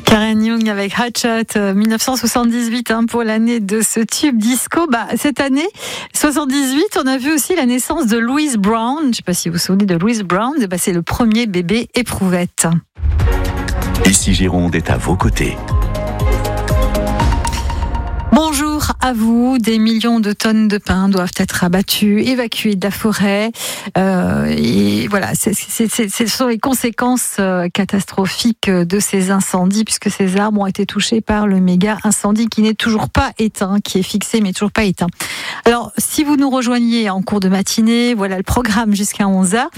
Karen Young avec Hot Shot, 1978 pour l'année de ce tube disco. Cette année, 78, on a vu aussi la naissance de Louise Brown. Je ne sais pas si vous vous souvenez de Louise Brown. C'est le premier bébé éprouvette. Ici Gironde est à vos côtés. Bonjour à vous. Des millions de tonnes de pins doivent être abattues, évacuées de la forêt. Et voilà, ce sont les conséquences catastrophiques de ces incendies, puisque ces arbres ont été touchés par le méga incendie qui n'est toujours pas éteint, qui est fixé mais toujours pas éteint. Alors, si vous nous rejoignez en cours de matinée, voilà le programme jusqu'à 11h.